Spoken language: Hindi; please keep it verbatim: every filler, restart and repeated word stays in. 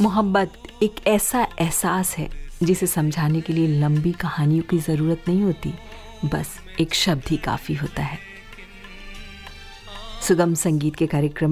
मोहब्बत एक ऐसा एहसास है जिसे समझाने के लिए लंबी कहानियों की ज़रूरत नहीं होती, बस एक शब्द ही काफ़ी होता है। सुगम संगीत के कार्यक्रम